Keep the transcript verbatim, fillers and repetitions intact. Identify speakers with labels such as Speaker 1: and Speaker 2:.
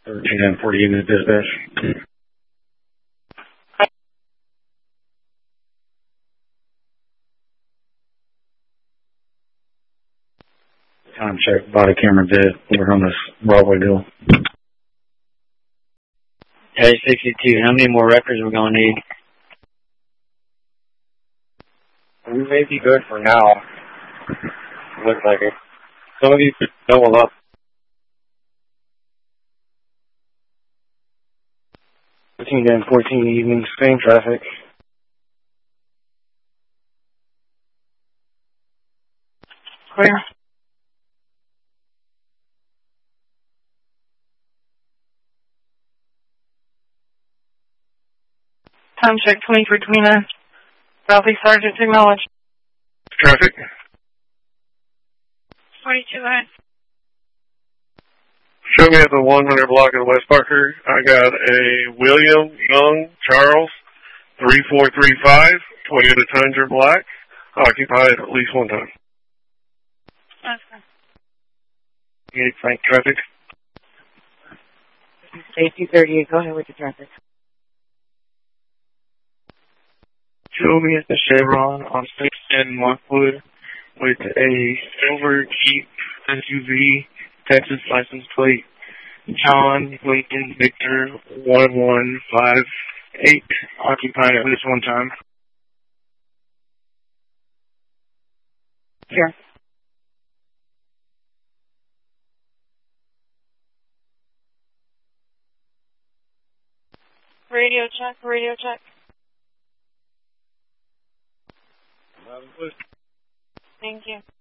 Speaker 1: thirteen and forty unit dispatch. Time check, body camera dead. We're on this Broadway deal.
Speaker 2: Hey, sixty-two, how many more records we're going to need?
Speaker 1: We may be good for now. Looks like it. Some of you could double up. thirteen and fourteen evening, same traffic.
Speaker 3: Clear. Time check twenty-three twenty-nine. Southeast Sergeant, acknowledge.
Speaker 1: Traffic.
Speaker 3: forty-two ahead.
Speaker 4: Show me at the one hundred block of West Parker. I got a William Young Charles three four three five Toyota Tundra Black, occupied at least one time.
Speaker 3: Okay.
Speaker 4: eight Frank traffic.
Speaker 5: Safety thirty-eight, go ahead with the traffic.
Speaker 4: Show me at the Chevron on six ten Mockwood with a silver Jeep S U V, Texas license plate, John Lincoln Victor one one five eight, occupied at least one time.
Speaker 5: Here.
Speaker 3: Radio check, radio check. Thank you.